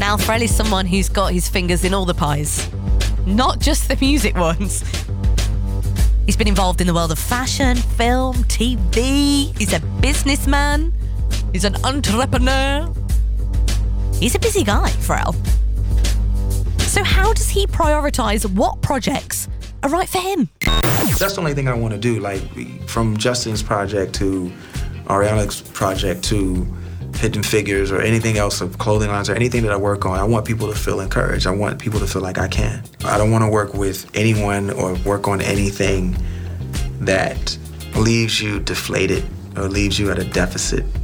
Now, Pharrell is someone who's got his fingers in all the pies, not just the music ones. He's been involved in the world of fashion, film, TV. He's a businessman. He's an entrepreneur. He's a busy guy, Pharrell. So how does he prioritise what projects are right for him? That's the only thing I want to do, like from Justin's project to Ariana's project to Hidden Figures or anything else of clothing lines or anything that I work on. I want people to feel encouraged. I want people to feel like I can. I don't want to work with anyone or work on anything that leaves you deflated or leaves you at a deficit.